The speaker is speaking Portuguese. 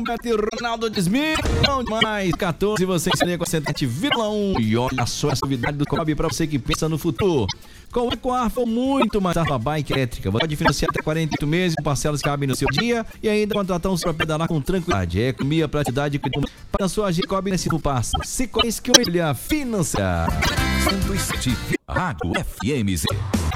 Ronaldo Desmir, não mais 14, você seria com a 7,1 e olha só essa novidade do Cobb para você que pensa no futuro. Com o EcoArfa, muito mais a bike elétrica. Você pode financiar até 48 meses, parcelas cabem no seu dia e ainda contratar um para pedalar com tranquilidade. É economia, praticidade para a sua Cobb nesse passo. Se conhece que olha financeira. 107 Rádio FMZ.